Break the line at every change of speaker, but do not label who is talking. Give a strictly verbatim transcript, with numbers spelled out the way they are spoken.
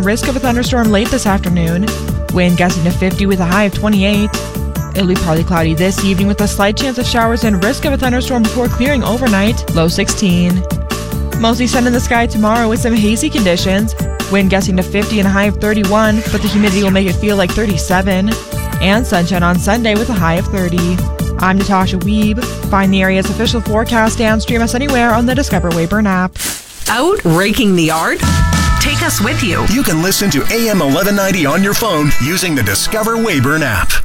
risk of a thunderstorm late this afternoon. Wind gusting to fifty with a high of twenty-eight. It'll be partly cloudy this evening with a slight chance of showers and risk of a thunderstorm before clearing overnight, low sixteen. Mostly sun in the sky tomorrow with some hazy conditions. Wind gusting to fifty and a high of thirty-one, but the humidity will make it feel like thirty-seven. And sunshine on Sunday with a high of thirty. I'm Natasha Wiebe. Find the area's official forecast and stream us anywhere on the Discover Weyburn app.
Out raking the yard? Take us with you.
You can listen to A M eleven ninety on your phone using the Discover Weyburn app.